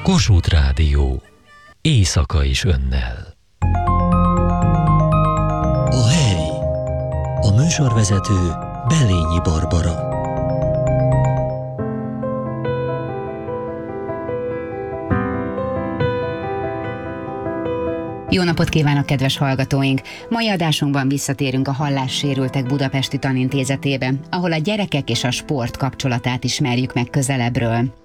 Kossuth Rádió. Éjszaka is önnel. A hely. A műsorvezető Belényi Barbara. Jó napot kívánok, kedves hallgatóink! Mai adásunkban visszatérünk a Hallássérültek Budapesti Tanintézetébe, ahol a gyerekek és a sport kapcsolatát ismerjük meg közelebbről.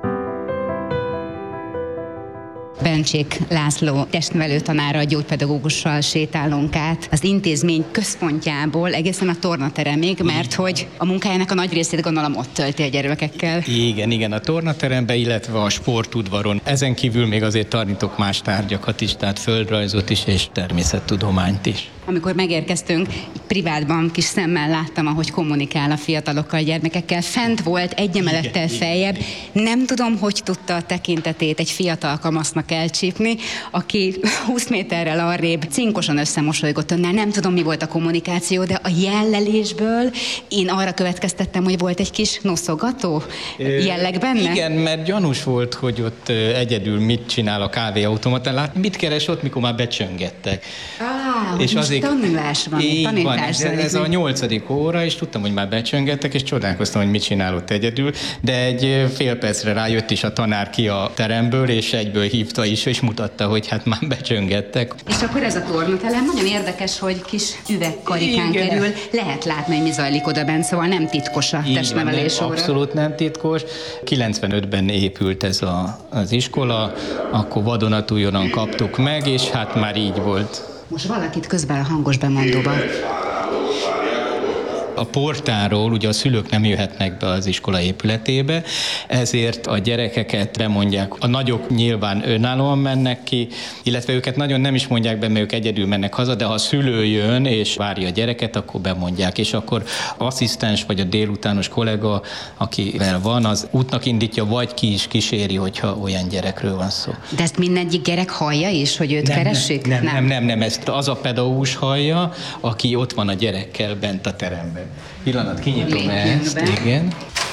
Bencsék László testnevelő tanára, gyógypedagógussal sétálunk át az intézmény központjából egészen a tornateremig, mert hogy a munkájának a nagy részét gondolom ott tölti a gyermekekkel. Igen, a tornateremben, illetve a sportudvaron. Ezen kívül még azért tanítok más tárgyakat is, tehát földrajzot is és természettudományt is. Amikor megérkeztünk, privátban kis szemmel láttam, ahogy kommunikál a fiatalokkal, gyermekekkel. Fent volt egy emelettel feljebb. Nem tudom, hogy tudta a tekintetét egy fiatal kamasznak elcsípni, aki 20 méterrel arrébb cinkosan összemosolygott önnel. Nem tudom, mi volt a kommunikáció, de a jellelésből én arra következtettem, hogy volt egy kis noszogató jelleg benne. Igen, mert gyanús volt, hogy ott egyedül mit csinál a kávéautomatán. Lát, mit keres ott, mikor már becsöngettek. És azért tanulás van, tanítás. Ez a 8. óra, és tudtam, hogy már becsöngettek, és csodálkoztam, hogy mit csinál ott egyedül, de egy fél percre rájött is a tanár ki a teremből, és egyből hívta is, és mutatta, hogy hát már becsöngettek. És akkor ez a tornaterem nagyon érdekes, hogy kis üvegkarikán kerül, lehet látni, hogy mi zajlik oda bent, szóval nem titkos a testnevelés óra. Abszolút nem titkos. 95-ben épült ez az iskola, akkor vadonatújonnan kaptuk meg, és hát már így volt. Most valakit közben a hangos bemondóba. A portáról ugye a szülők nem jöhetnek be az iskola épületébe, ezért a gyerekeket bemondják. A nagyok nyilván önállóan mennek ki, illetve őket nagyon nem is mondják be, mert ők egyedül mennek haza, de ha a szülő jön és várja a gyereket, akkor bemondják, és akkor asszisztens vagy a délutános kollega, akivel van, az útnak indítja, vagy ki is kíséri, hogyha olyan gyerekről van szó. De ezt mindegyik gyerek hallja is, hogy őt keresik? Nem, ezt az a pedagógus hallja, aki ott van a gyerekkel bent a teremben. Pillanat, kinyitom ezt, igen.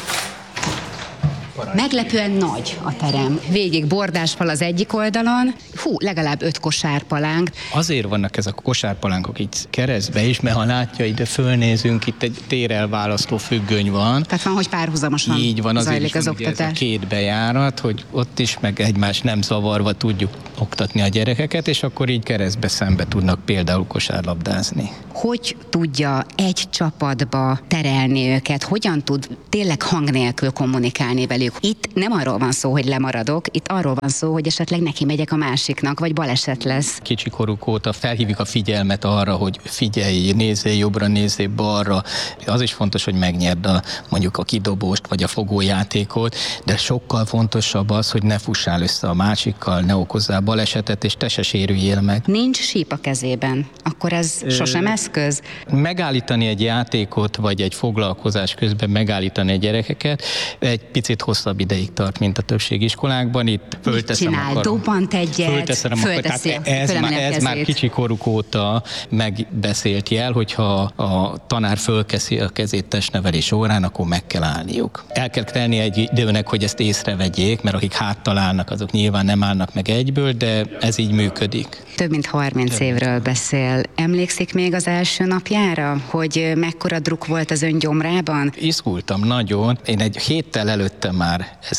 Meglepően nagy a terem. Végig bordásfal az egyik oldalon, legalább 5 kosárpalánk. Azért vannak ezek a kosárpalánkok így keresztbe is, mert ha látja, ide fölnézünk, itt egy térelválasztó függöny van. Tehát van, hogy párhuzamosan így van, zajlik az oktatás. Ez a 2 bejárat, hogy ott is meg egymást nem zavarva tudjuk oktatni a gyerekeket, és akkor így keresztbe szembe tudnak például kosárlabdázni. Hogy tudja egy csapatba terelni őket? Hogyan tud tényleg hang nélkül kommunikálni velük? Itt nem arról van szó, hogy lemaradok, itt arról van szó, hogy esetleg neki megyek a másiknak, vagy baleset lesz. Kicsi koruk óta felhívjuk a figyelmet arra, hogy figyelj, nézzél jobbra, nézzél balra. Az is fontos, hogy megnyerd mondjuk a kidobóst, vagy a fogójátékot, de sokkal fontosabb az, hogy ne fussál össze a másikkal, ne okozzál balesetet, és te se sérüljél meg. Nincs síp a kezében, akkor ez sosem eszköz? Megállítani egy játékot, vagy egy foglalkozás közben megállítani a gyerekeket, egy picit hosszabb ideig tart, mint a többség iskolákban. Itt fölteszem a karom. Dobbant egyet, fölteszi ez már kicsi koruk óta megbeszélt jel, hogyha a tanár fölkeszi a kezét testnevelés órán, akkor meg kell állniuk. El kell tenni egy időnek, hogy ezt észrevegyék, mert akik háttal állnak, azok nyilván nem állnak meg egyből, de ez így működik. Több mint 30 évről beszél. Emlékszik még az első napjára, hogy mekkora druk volt az ön gyomrában? Izgultam nagyon. Én egy héttel előtte már, ez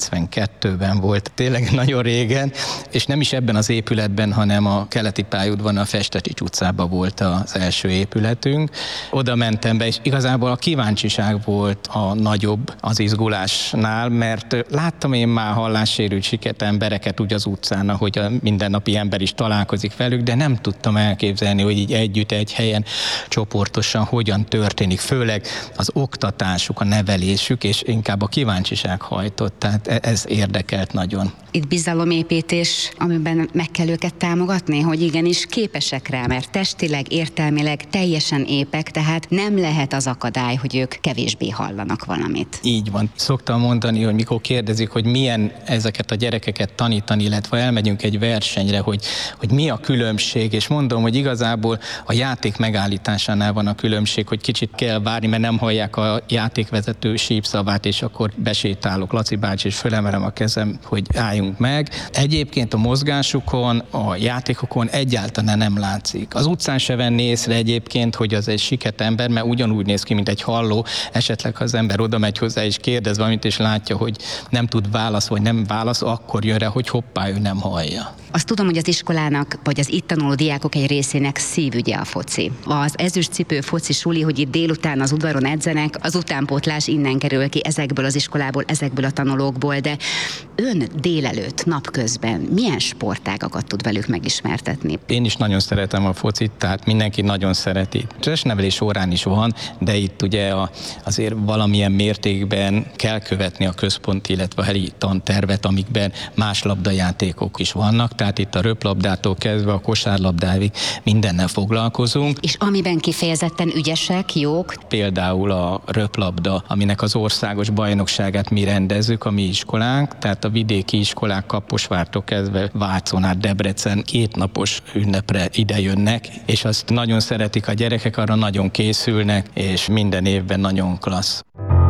92-ben volt, tényleg nagyon régen, és nem is ebben az épületben, hanem a keleti pályaudvaron, a Festetics utcában volt az első épületünk. Oda mentem be, és igazából a kíváncsiság volt a nagyobb az izgulásnál, mert láttam én már hallássérült siket embereket úgy az utcán, ahogy a mindennapi ember is találkozik velük, de nem tudtam elképzelni, hogy így együtt, egy helyen, csoportosan hogyan történik, főleg az oktatásuk, a nevelésük, és inkább a kíváncsiság hajtott, tehát ez érdekelt nagyon. Itt bizalomépítés a amiben meg kell őket támogatni, hogy igenis képesek rá, mert testileg, értelmileg teljesen épek, tehát nem lehet az akadály, hogy ők kevésbé hallanak valamit. Így van. Szoktam mondani, hogy mikor kérdezik, hogy milyen ezeket a gyerekeket tanítani, illetve elmegyünk egy versenyre, hogy mi a különbség, és mondom, hogy igazából a játék megállításánál van a különbség, hogy kicsit kell várni, mert nem hallják a játékvezető sípszavát, és akkor besétálok, Laci bácsi, és fölemelem a kezem, hogy álljunk meg. Egyébként a mozgásukon, a játékokon egyáltalán nem látszik. Az utcán se venni észre egyébként, hogy az egy siket ember, mert ugyanúgy néz ki, mint egy halló. Esetleg, ha az ember oda megy hozzá és kérdez valamit, és látja, hogy nem tud válasz, vagy nem válasz, akkor jön rá, hogy hoppá, ő nem hallja. Azt tudom, hogy az iskolának, vagy az itt tanuló diákok egy részének szívügye a foci. Az ezüstcipő foci suli, hogy itt délután az udvaron edzenek, az utánpótlás innen kerül ki ezekből az iskolából, ezekből a tanulókból, de ön délelőtt, napközben milyen sportágakat tud velük megismertetni? Én is nagyon szeretem a focit, tehát mindenki nagyon szereti. Testnevelés órán is van, de itt ugye azért valamilyen mértékben kell követni a központi, illetve a heli tantervet, amikben más labdajátékok is vannak, tehát itt a röplabdától kezdve a kosárlabdáig mindennel foglalkozunk. És amiben kifejezetten ügyesek, jók? Például a röplabda, aminek az országos bajnokságát mi rendezzük, a mi iskolánk, tehát a vidéki iskolák Kaposvártól kezdve Vácon át Debrecen 2 napos ünnepre ide jönnek, és azt nagyon szeretik a gyerekek, arra nagyon készülnek, és minden évben nagyon klassz.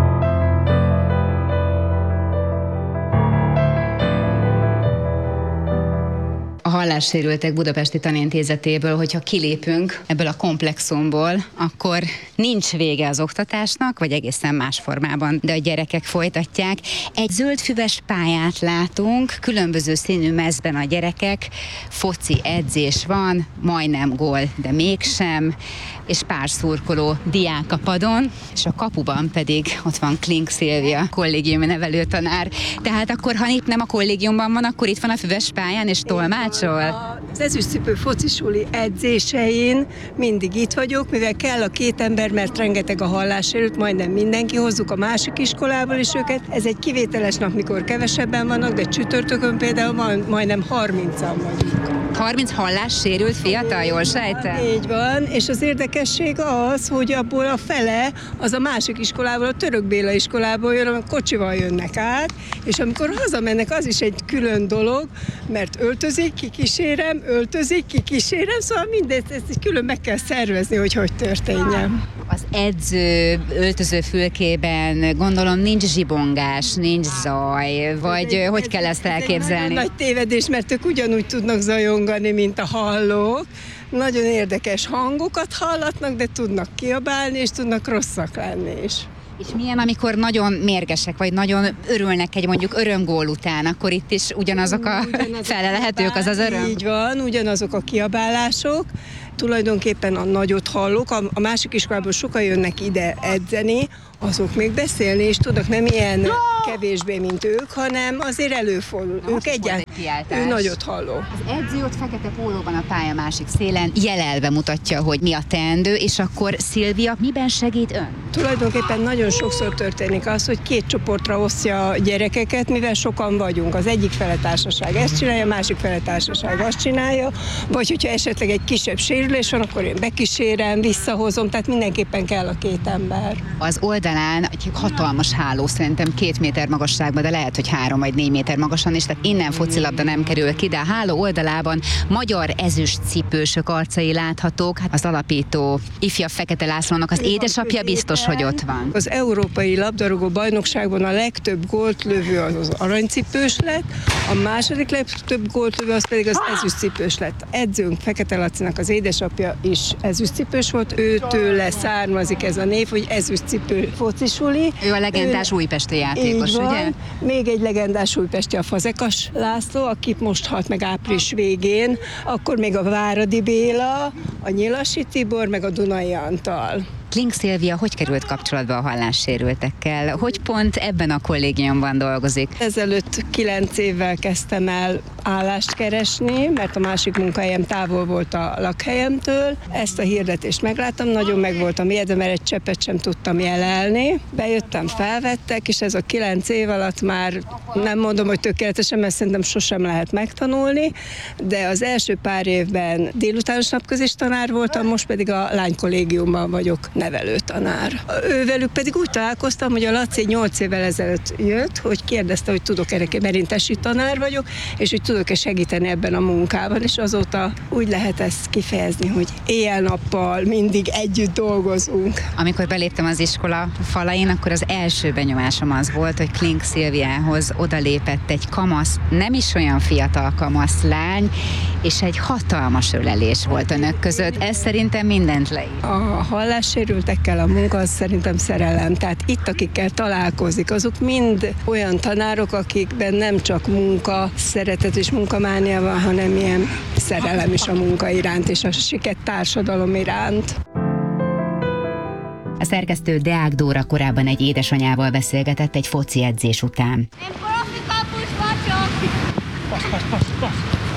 A hallássérültek Budapesti Tanintézetéből, hogyha kilépünk ebből a komplexumból, akkor nincs vége az oktatásnak, vagy egészen más formában, de a gyerekek folytatják. Egy zöldfüves pályát látunk, különböző színű mezben a gyerekek, foci edzés van, majdnem gól, de mégsem, és pár szurkoló diák a padon, és a kapuban pedig ott van Klink Szilvia, kollégiumi nevelőtanár. Tehát akkor, ha itt nem a kollégiumban van, akkor itt van a füves pályán, és tolmácsol? Az ezüstcipő focisuli edzésein mindig itt vagyok, mivel kell a 2 ember, mert rengeteg a hallássérült, majdnem mindenki, hozzuk a másik iskolából is őket. Ez egy kivételes nap, mikor kevesebben vannak, de csütörtökön például majdnem 30-an vagyunk. 30 hallássérült fiatal, jól sejtem? Így van, és az érdekesség az, hogy abból a fele az a másik iskolából, a Török Béla iskolából jön, a kocsival jönnek át, és amikor hazamennek, az is egy külön dolog, mert öltözik, kikísérem, szóval mindezt ezt külön meg kell szervezni, hogy történjen. Az edző öltözőfülkében gondolom nincs zsibongás, nincs zaj, vagy hogy kell ezt elképzelni? Ez egy nagy tévedés, mert ők ugyanúgy tudnak zajongani, mint a hallók. Nagyon érdekes hangokat hallatnak, de tudnak kiabálni, és tudnak rosszak lenni is. És milyen, amikor nagyon mérgesek, vagy nagyon örülnek egy mondjuk örömgól után, akkor itt is ugyanazok a felelhetők, az öröm? Így van, ugyanazok a kiabálások. Tulajdonképpen a nagyot hallok, a másik iskolából sokan jönnek ide edzeni, azok még beszélni is tudnak, nem ilyen kevésbé, mint ők, hanem azért előfordul. Ők egyáltalán nagyot halló. Az edző ott fekete pólóban a pálya másik szélen jelelve mutatja, hogy mi a teendő, és akkor Szilvia, miben segít ön? Tulajdonképpen nagyon sokszor történik az, hogy 2 csoportra osztja a gyerekeket, mivel sokan vagyunk. Az egyik fele társaság ezt csinálja, a másik fele társaság azt csinálja, vagy hogyha esetleg egy kisebb sérülés van, akkor én bekísérem, visszahozom, tehát mindenképpen kell a 2 ember. Az oldalán egy hatalmas háló, szerintem 2 méter magasságban, de lehet, hogy 3 vagy 4 méter magasan is, tehát innen focilabda nem kerül ki, de a háló oldalában magyar ezüstcipősök arcai láthatók. Hát az alapító ifjabb Fekete Lászlónak az édesapja biztos, hogy ott van. Az európai labdarúgó bajnokságban a legtöbb gólt lövő az aranycipős lett, a második legtöbb gólt lövő az pedig az ezüstcipős lett. Edzőnk Fekete Lacinak az édesapja is ezüstcipős volt, őtőle származik ez a név, hogy ezüstcipő focisuli. Ő a legendás újpesti játékos, ugye? Még egy legendás újpesti, a Fazekas László, aki most halt meg április végén, akkor még a Váradi Béla, a Nyilasi Tibor, meg a Dunai Antal. Klink Szilvia hogy került kapcsolatba a hallássérültekkel? Hogy pont ebben a kollégiumban dolgozik? Ezelőtt 9 évvel kezdtem el állást keresni, mert a másik munkahelyem távol volt a lakhelyemtől. Ezt a hirdetést megláttam, nagyon meg voltam ijedve, mert egy cseppet sem tudtam jelelni. Bejöttem, felvettek, és ez a 9 év alatt már nem mondom, hogy tökéletesen, mert szerintem sosem lehet megtanulni, de az első pár évben délutános napközis tanár voltam, most pedig a lánykollégiumban vagyok nevelőtanár. Ővelük pedig úgy találkoztam, hogy a Laci 8 évvel ezelőtt jött, hogy kérdezte, hogy tudok-e neki, mert én tesi tanár vagyok, és hogy tudok-e segíteni ebben a munkában, és azóta úgy lehet ezt kifejezni, hogy éjjel-nappal mindig együtt dolgozunk. Amikor beléptem az iskola falain, akkor az első benyomásom az volt, hogy Klink Szilviához odalépett egy kamasz, nem is olyan fiatal kamasz lány, és egy hatalmas ölelés volt önök között. Ez szerintem mindent leír. A hallássérültekkel a munka az szerintem szerelem. Tehát itt, akikkel találkozik, azok mind olyan tanárok, akikben nem csak munka, szeretet és munkamánia van, hanem ilyen szerelem is a munka iránt, és a siket társadalom iránt. A szerkesztő Deák Dóra korábban egy édesanyával beszélgetett egy foci edzés után. Én profi kapus vagyok! Passz!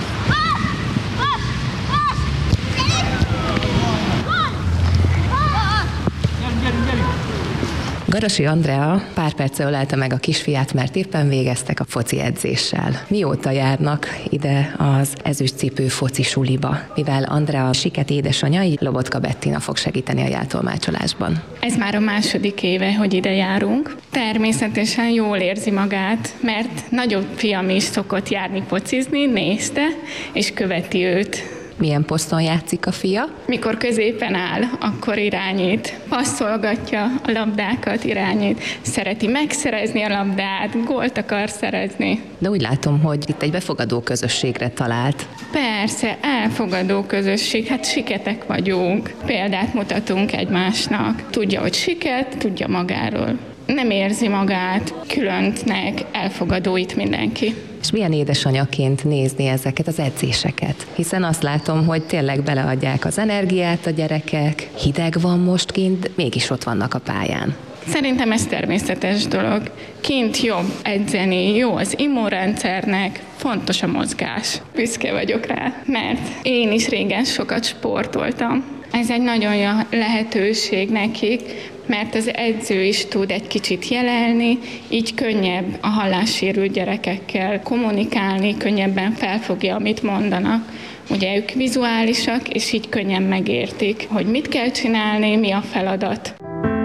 Garosi Andrea pár perce ölelte meg a kisfiát, mert éppen végeztek a foci edzéssel. Mióta járnak ide az ezüstcipő foci suliba? Mivel Andrea siket édesanyja, így Lobotka Bettina fog segíteni a jeltolmácsolásban. Ez már a második éve, hogy ide járunk. Természetesen jól érzi magát, mert nagyobb fiam is szokott járni focizni, nézte, és követi őt. Milyen poszton játszik a fia? Mikor középen áll, akkor irányít. Passzolgatja a labdákat, irányít. Szereti megszerezni a labdát, gólt akar szerezni. De úgy látom, hogy itt egy befogadó közösségre talált. Persze, elfogadó közösség, hát siketek vagyunk. Példát mutatunk egymásnak. Tudja, hogy siket, tudja magáról. Nem érzi magát különtnek, elfogadó itt mindenki. És milyen édesanyaként nézni ezeket az edzéseket? Hiszen azt látom, hogy tényleg beleadják az energiát a gyerekek, hideg van most kint, mégis ott vannak a pályán. Szerintem ez természetes dolog. Kint jobb edzeni, jó az immunrendszernek, fontos a mozgás. Büszke vagyok rá, mert én is régen sokat sportoltam. Ez egy nagyon jó lehetőség nekik, mert az edző is tud egy kicsit jelelni, így könnyebb a hallássérült gyerekekkel kommunikálni, könnyebben felfogja, amit mondanak. Ugye ők vizuálisak, és így könnyen megértik, hogy mit kell csinálni, mi a feladat.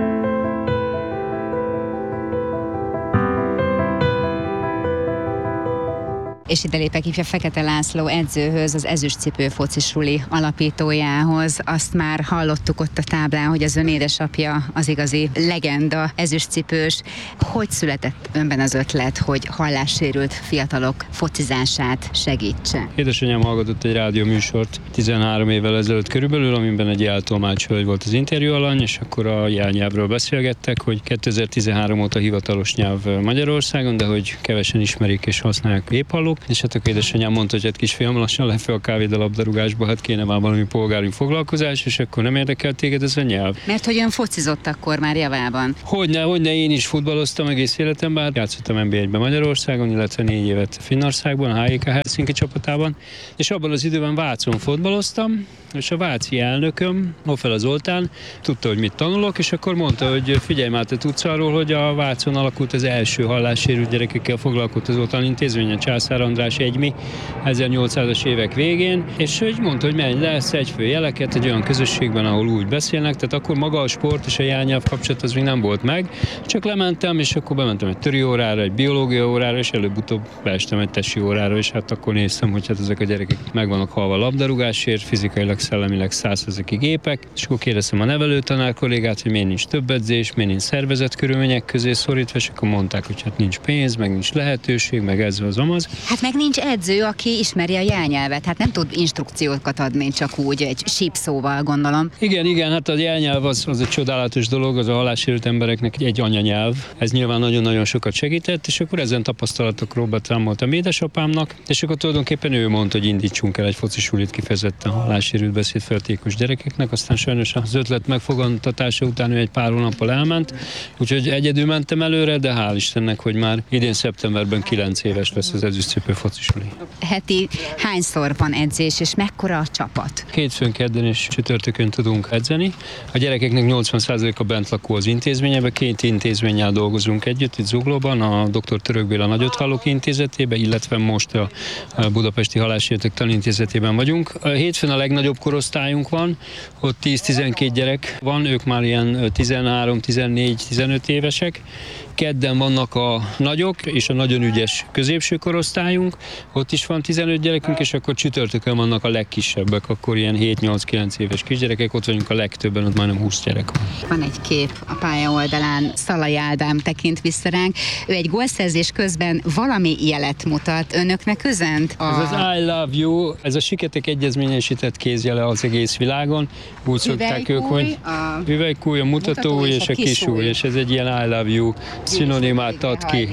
És ide lépek ifja Fekete László edzőhöz, az ezüstcipő focisuli alapítójához. Azt már hallottuk ott a táblán, hogy az ön édesapja az igazi legenda ezüstcipős. Hogy született önben az ötlet, hogy hallássérült fiatalok focizását segítse? Édesanyám hallgatott egy rádióműsort 13 évvel ezelőtt körülbelül, amiben egy jeltolmács hölgy volt az interjú alany, és akkor a jelnyelvről beszélgettek, hogy 2013 óta hivatalos nyelv Magyarországon, de hogy kevesen ismerik és használják éphallók. És hát akkor édesanyám mondta, hogy hát kisfiam, lassan lefel a kávédalabdarúgásba, hát kéne már valami polgári foglalkozás, és akkor nem érdekel téged ez a nyelv. Mert hogy ön focizott akkor már javában? Hogyne, én is futballoztam egész életemben, játszottam NB1-ben Magyarországon, illetve 4 évet Finnországban, a HJK Helsinki csapatában, és abban az időben Vácon futballoztam, és a váci elnököm, Hoffel Zoltán, tudta, hogy mit tanulok, és akkor mondta, hogy figyelj már, te tudsz arról, hogy a Vácon alakult az első hallássérült gyerekekkel foglalkozott Zoltán intézmény, a Császár András egymi 1800-as évek végén, és hogy mondta, hogy menj le Szegyfő jeleket egy olyan közösségben, ahol úgy beszélnek, tehát akkor maga a sport és a jelnyelv kapcsolat az még nem volt meg, csak lementem, és akkor bementem egy töri órára, egy biológia órára, és előbb-utóbb beestem egy tesi órára, és hát akkor néztem, hogy hát ezek a gyerekek meg vannak halva labdarúgásért, fizikailag, szellemileg 100%-ig gépek, és akkor kérdeztem a nevelőtanár kollégát, hogy miért nincs több edzés, miért nincs szervezett körülmények közé szorítva, és akkor mondták, hogy hát nincs pénz, meg nincs lehetőség, meg ez az amaz. Hát meg nincs edző, aki ismeri a jelnyelvet, hát nem tud instrukciókat adni csak úgy, egy sípszóval, gondolom. Igen, hát a jelnyelv az egy csodálatos dolog, az a hallássérült embereknek egy anyanyelv. Ez nyilván nagyon-nagyon sokat segített, és akkor ezen tapasztalatokról betámoltam édesapámnak, és akkor tulajdonképpen ő mondta, hogy indítsunk el egy focisulit kifejezetten hallássérült beszédféltékos gyerekeknek, aztán sajnos az ötlet megfogantatása után ő egy pár hónappal elment, úgyhogy egyedül mentem előre, de hál' Istennek, hogy már idén szeptemberben 9 éves lesz az ezüstcipő cipő focisuli. Heti hányszor van edzés, és mekkora a csapat? Hétfőn, kedden és csütörtökön tudunk edzeni. A gyerekeknek 80%-a bent lakó az intézményebe, 2 intézménnyel dolgozunk együtt, itt Zuglóban, a Dr. Török Béla Nagyothallók Intézetében, illetve most a Budapesti Halászsértők Tanintézetében vagyunk. Hétfőn a legnagyobb korosztályunk van, ott 10-12 gyerek van, ők már ilyen 13-14-15 évesek. Kedden vannak a nagyok és a nagyon ügyes középső korosztályunk, ott is van 15 gyerekünk, és akkor csütörtökön vannak a legkisebbek, akkor ilyen 7-8-9 éves kisgyerekek, ott vagyunk a legtöbben, ott majdnem 20 gyerek van. Van egy kép a pálya oldalán, Szalai Ádám tekint vissza ránk. Ő egy gólszerzés közben valami jelet mutat. Önöknek üzent? Ez az I love you, ez a Siketek egyezményesített kézjele az egész világon. Úgy szokták ők, hogy hüvelykúj, a mutatóúj és a kisúj, és ez egy ilyen I love you szinonimát ad ki.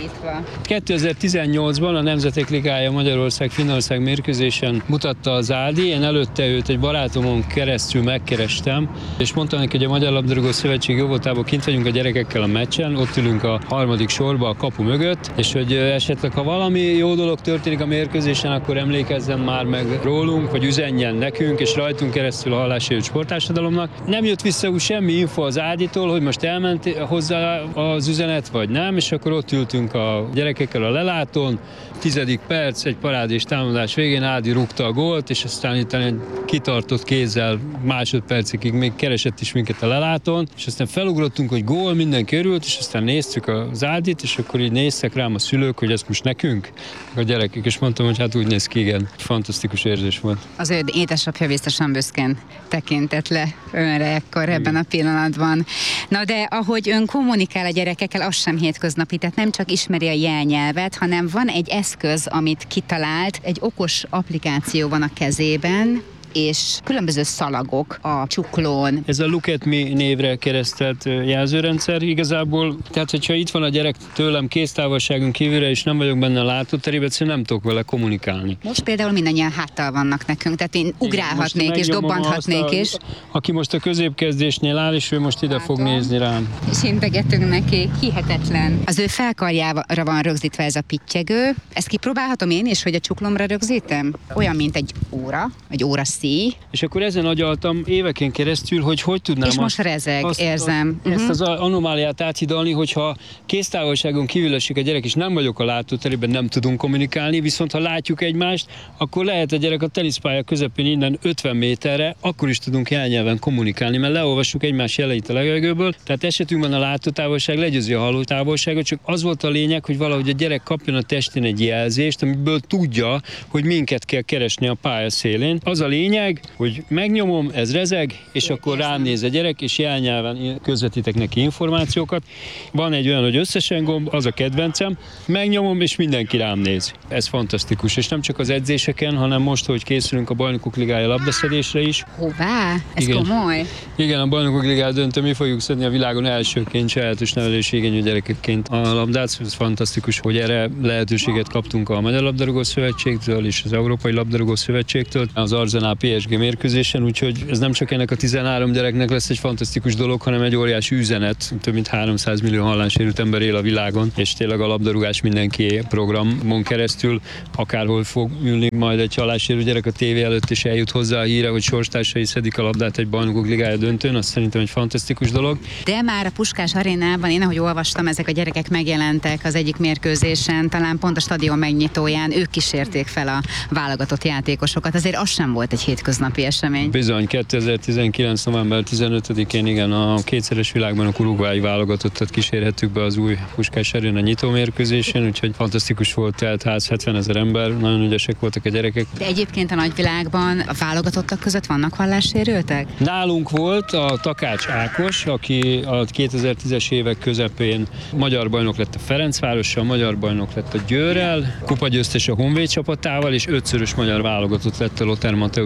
2018-ban a Nemzetek Ligája Magyarország-Finnország mérkőzésen mutatta az Ádi, én előtte őt egy barátomon keresztül megkerestem, és mondtam neki, hogy a Magyar Labdarúgó Szövetség jóvoltából kint vagyunk a gyerekekkel a meccsen, ott ülünk a harmadik sorba a kapu mögött, és hogy esetleg ha valami jó dolog történik a mérkőzésen, akkor emlékezzen már meg rólunk, vagy üzenjen nekünk, és rajtunk keresztül a hallássérült sporttársadalomnak. Nem jött vissza úgy semmi info az Áditól, hogy most elment hozzá az üzenet, vagy nem, és akkor ott ültünk a gyerekekkel a lelátón, 10. perc, egy parádés támadás végén Ádi rúgta a gólt, és aztán itt egy kitartott kézzel másodpercig még keresett is minket a lelátón, és aztán felugrottunk, hogy gól, mindenki örült, és aztán néztük az Ádit, és akkor így néztek rám a szülők, hogy ezt most nekünk, a gyerekek, és mondtam, hogy hát úgy néz ki, igen. Fantasztikus érzés volt. Az ő édesapja biztosan büszkén tekintett le önre ekkor ebben a pillanatban. Na de ahogy ön kommunikál a gyerekekkel, az sem hétköznapi, tehát nem csak ismeri a jelnyelvet, hanem van egy eszköz, amit kitalált, egy okos applikáció van a kezében, és különböző szalagok a csuklón. Ez a Look at Me névre keresztelt jelzőrendszer igazából, tehát hogyha itt van a gyerek tőlem kéztávolságon kívülre, és nem vagyok benne a látóterében, egyszerűen nem tudok vele kommunikálni. Most például mindannyian háttal vannak nekünk, tehát én ugrálhatnék és dobbanthatnék is. Aki most a középkezdésnél áll, és ő most ide fog nézni rám. És integetünk neki, hihetetlen. Az ő felkarjára van rögzítve ez a pittyegő. Ezt kipróbálhatom én is, hogy a csuklomra rögzítem? Olyan, mint egy óra, egy óraszíj. És akkor ezen agyaltam éveken keresztül, hogy tudnám és most rezeg, érzem. Ezt az anomáliát áthidalni, hogyha kéztávolságon kívül esik a gyerek, és nem vagyok a látóterében, nem tudunk kommunikálni, viszont ha látjuk egymást, akkor lehet a gyerek a teniszpálya közepén innen 50 méterre, akkor is tudunk jelnyelven kommunikálni, mert leolvassuk egymás jeleit a levegőből. Tehát esetünkben a látótávolság legyőzi a hallótávolságot, csak az volt a lényeg, hogy valahogy a gyerek kapjon a testén egy jelzést, amiből tudja, hogy minket kell keresni a pálya szélén. Az a lényeg, hogy megnyomom, ez rezeg, és akkor rám néz a gyerek, és jelnyelven közvetítek neki információkat. Van egy olyan, hogy összesen gomb, az a kedvencem, megnyomom, és mindenki rám néz. Ez fantasztikus, és nem csak az edzéseken, hanem most, hogy készülünk a Bajnokok Ligája labdaszedésre is. Hová? Ez igen. Komoly? Igen, a Bajnokok Ligája döntő, mi fogjuk szedni a világon elsőként, sajátos nevelési igényű gyerekekként a labdát. Ez fantasztikus, hogy erre lehetőséget kaptunk a Magyar Labdarúgó Szövetségtől és az Európai Labdarúgó Szövetségtől. Az Arsenal PSG mérkőzésen, úgyhogy ez nem csak ennek a 13 gyereknek lesz egy fantasztikus dolog, hanem egy óriási üzenet. Több mint 300 millió hallássérült ember él a világon, és tényleg a labdarúgás mindenki programon keresztül, akárhol fog ülni majd egy hallássérült gyerek a tévé előtt, és eljut hozzá a híre, hogy sorstársai szedik a labdát egy Bajnokok Ligája döntőn, azt szerintem egy fantasztikus dolog. De már a Puskás Arénában, én ahogy olvastam, ezek a gyerekek megjelentek az egyik mérkőzésen, talán pont a stadion megnyitóján, ők kísérték fel a válogatott játékosokat. Azért az sem volt egy hétköznapi esemény. Bizony, 2019. november 15-én igen, a kétszeres világban a uruguayi válogatottat kísérhettük be az új Puskás Aréna nyitó mérkőzésen, úgyhogy fantasztikus volt, telt ház, 70 000 ember, nagyon ügyesek voltak a gyerekek. De egyébként a nagyvilágban a válogatottak között vannak hallássérültek? Nálunk volt a Takács Ákos, aki a 2010-es évek közepén magyar bajnok lett a Ferencvárossal, magyar bajnok lett a Győrrel, kupagyőztes a Honvéd csapatával, és 5-szörös magyar válogatott lett a Lothar Matthäus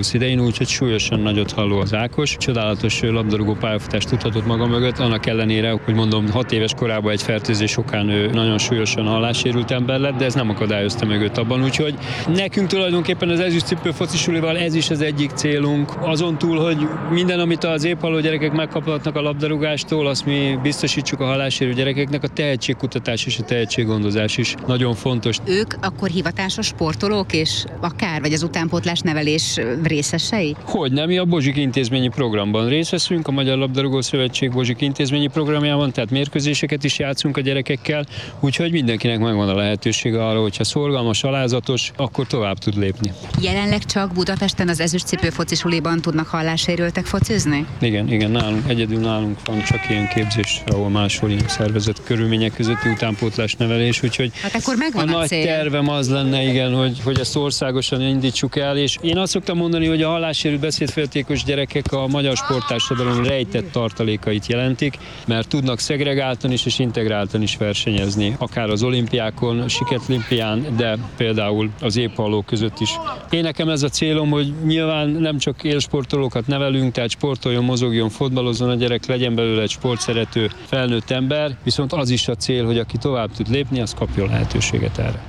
Juventus idején, úgyhogy súlyosan nagyot halló az Ákos. Csodálatos labdarúgó pályafutást tudhatott maga mögött, annak ellenére, hogy mondom, 6 éves korában egy fertőzés okán ő nagyon súlyosan hallássérült ember lett, de ez nem akadályozta meg őt abban, úgyhogy nekünk tulajdonképpen az ezüstcipő focisulival ez is az egyik célunk. Azon túl, hogy minden, amit az épp halló gyerekek megkaphatnak a labdarúgástól, azt mi biztosítsuk a hallássérült gyerekeknek, a tehetségkutatás és a tehetséggondozás is nagyon fontos. Ők akkor hivatásos sportolók és akár, vagy az utánpótlás nevelés részesei? Hogyne, mi a Bozsik intézményi programban részt veszünk, a Magyar Labdarúgó Szövetség Bozsik intézményi programjában, tehát mérkőzéseket is játszunk a gyerekekkel, úgyhogy mindenkinek megvan a lehetősége arra, hogyha szorgalmas, alázatos, akkor tovább tud lépni. Jelenleg csak Budapesten az ezüstcipő focisuliban tudnak hallássérültek focizni? Igen, egyedül nálunk van csak ilyen képzés, ahol máshol ilyen szervezett körülmények közötti utánpótlás nevelés, úgyhogy hát akkor megvan a a nagy cél. tervem az lenne, igen, hogy ezt országosan indítsuk el, és én azt szoktam mondani, hogy a hallássérült beszédféltékos gyerekek a magyar sporttársadalom rejtett tartalékait jelentik, mert tudnak szegregáltan is és integráltan is versenyezni, akár az olimpiákon, a siketlimpián, de például az épp hallók között is. Én nekem ez a célom, hogy nyilván nem csak élsportolókat nevelünk, tehát sportoljon, mozogjon, fotbalozzon a gyerek, legyen belőle egy sportszerető felnőtt ember, viszont az is a cél, hogy aki tovább tud lépni, az kapjon lehetőséget erre.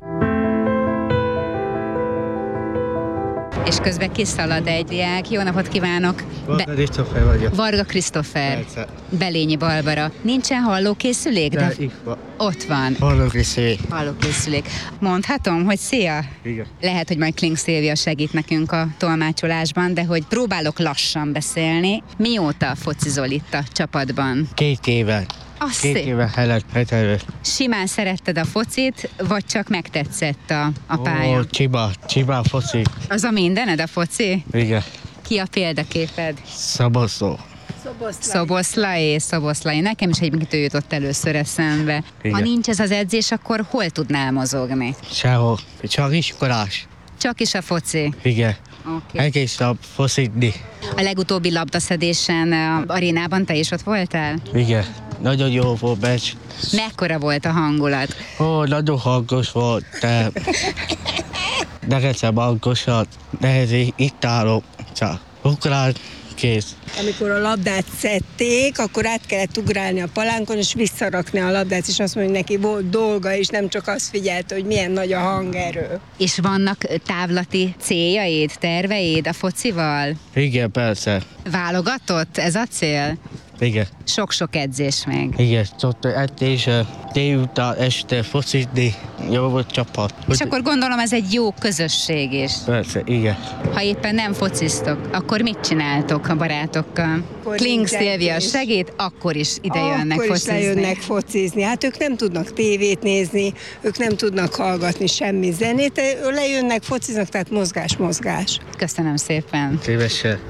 És közben kiszalad egy diák. Jó napot kívánok! Varga Krisztófer vagyok. Varga Krisztófer. Persze. Belényi Barbara. Nincsen hallókészülék? De itt van. Ott van. Hallókészülék. Hallókészülék. Mondhatom, hogy szia! Igen. Lehet, hogy majd Kling Szilvia segít nekünk a tolmácsolásban, de hogy próbálok lassan beszélni. Mióta focizol itt a csapatban? 2 éve. Azt 2 éve előtt. Simán szeretted a focit, vagy csak megtetszett a pálya? Ó, Csiba foci. Az a foci? Igen. Ki a példaképed? Szaboszló. Szoboszlai. Nekem is egy mitő jutott először eszembe. Igen. Ha nincs ez az edzés, akkor hol tudnál mozogni? Sehol. Csak iskolás. Csak is a foci. Igen. Okay. Egész nap focitni. A legutóbbi labdaszedésen a arénában te is ott voltál? Igen. Nagyon jó volt meccs. Mekkora volt a hangulat? Ó, nagyon hangos volt, de nekem hangosat, nehez itt állok, csak ugrál, kész. Amikor a labdát szedték, akkor át kellett ugrálni a palánkon, és visszarakni a labdát, és azt mondja, neki volt dolga, és nem csak azt figyelte, hogy milyen nagy a hangerő. És vannak távlati céljaid, terveid a focival? Igen, persze. Válogatott ez a cél? Igen. Sok-sok edzés még. Igen, szokta edzés, délután este focitni, jó volt csapat. És akkor gondolom ez egy jó közösség is. Persze, igen. Ha éppen nem fociztok, akkor mit csináltok a barátokkal? Kling Szilvia segít, akkor is ide jönnek akkor focizni. is lejönnek focizni. Hát ők nem tudnak tévét nézni, ők nem tudnak hallgatni semmi zenét, lejönnek, fociznak, tehát mozgás. Köszönöm szépen. Szívesen.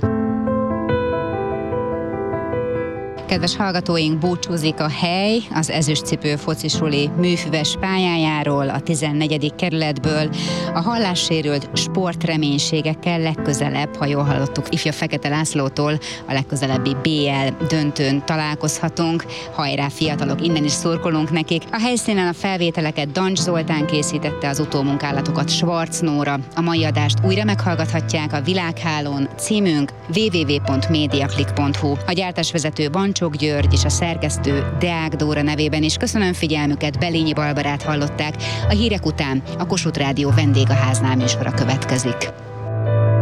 Kedves hallgatóink, búcsúzik a hely az ezüstcipő focisuli műfüves pályájáról, a 14. kerületből. A hallássérült sportreménységekkel legközelebb, ha jól hallottuk ifja Fekete Lászlótól, a legközelebbi BL döntőn találkozhatunk. Hajrá fiatalok, innen is szurkolunk nekik. A helyszínen a felvételeket Dancs Zoltán készítette, az utómunkálatokat Schwarz Nóra. A mai adást újra meghallgathatják a Világhálón, címünk www.mediaclick.hu. A gyártásvezető Bancsok György és a szerkesztő Deák Dóra nevében is köszönöm figyelmüket, Belényi Barbarát hallották. A hírek után a Kossuth Rádió vendégháznál műsora következik.